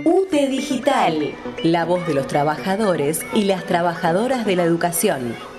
UTE Digital, la voz de los trabajadores y las trabajadoras de la educación.